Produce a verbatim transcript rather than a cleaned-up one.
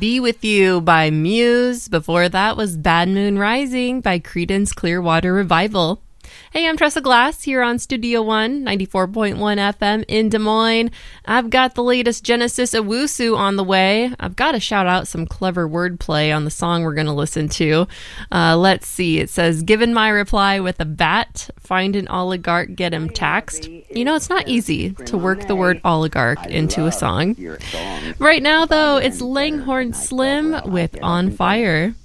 Be With You by Muse. Before that was Bad Moon Rising by Creedence Clearwater Revival. Hey, I'm Tressa Glass here on Studio One, ninety-four point one F M in Des Moines. I've got the latest Genesis Owusu on the way. I've got to shout out some clever wordplay on the song we're going to listen to. Uh, let's see. It says, given my reply with a bat, find an oligarch, get him taxed. You know, it's not easy to work the word oligarch into a song. Right now, though, it's Langhorne Slim with On Fire.